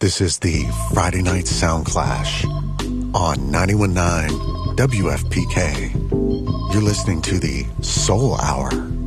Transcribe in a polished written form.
This is the Friday Night Sound Clash on 91.9 WFPK. You're listening to the Soul Hour